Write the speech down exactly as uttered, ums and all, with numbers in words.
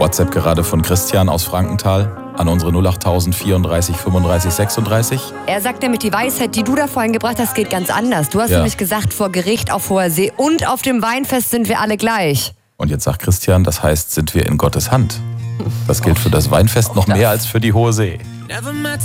WhatsApp gerade von Christian aus Frankenthal an unsere null acht tausend vierunddreißig fünfunddreißig sechsunddreißig. Er sagt nämlich, die Weisheit, die du da vorhin gebracht hast, geht ganz anders. Du hast Ja. nämlich gesagt, vor Gericht auf hoher See und auf dem Weinfest sind wir alle gleich. Und jetzt sagt Christian, das heißt, sind wir in Gottes Hand. Das gilt für das Weinfest noch mehr als für die hohe See.